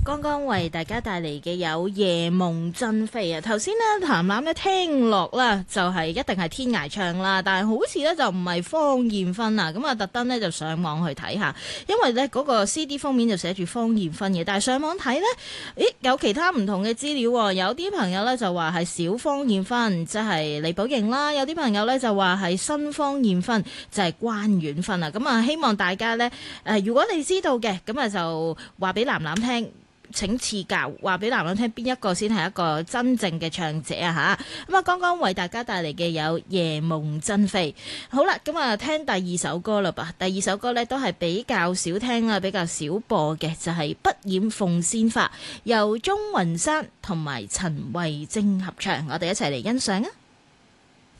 剛剛為大家帶嚟嘅有夜夢真飛啊！頭先呢，譚藍咧聽落啦，就係一定係天涯唱啦，但係好似咧就唔係方艷芬啊！咁啊，特登咧就上網去睇下，因為咧嗰個 CD 封面就寫住方艷芬嘅，但係上網睇咧，有其他唔同嘅資料喎。有啲朋友咧就話係小方艷芬，即係李寶瑩啦；有啲朋友咧就話係新方艷芬，就係關婉芬啊！咁啊，希望大家咧如果你知道嘅，咁啊就話俾藍藍聽。請賜教，話俾男人聽邊一個先係一個真正嘅唱者啊吓！咁啊，剛剛為大家帶嚟嘅有夜夢真飛。好啦，咁啊聽第二首歌啦吧。第二首歌呢都係比較少聽啦，比較少播嘅，就係、是《不染鳳仙花》，由鍾雲山同埋陳慧貞合唱，我哋一齊嚟欣賞啊！